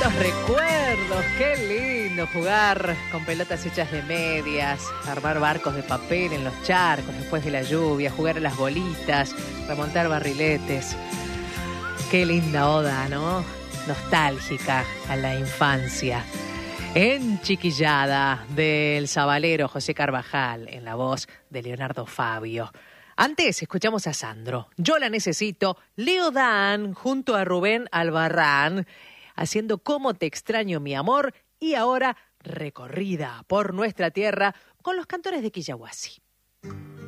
Los recuerdos, qué lindo jugar con pelotas hechas de medias, armar barcos de papel en los charcos después de la lluvia, jugar a las bolitas, remontar barriletes. Qué linda oda, ¿no? Nostálgica a la infancia. Enchiquillada del sabalero José Carvajal, en la voz de Leonardo Fabio. Antes escuchamos a Sandro, Yo la necesito, Leo Dan junto a Rubén Albarrán, haciendo Cómo te extraño mi amor, y ahora recorrida por nuestra tierra con los cantores de Quillahuasi.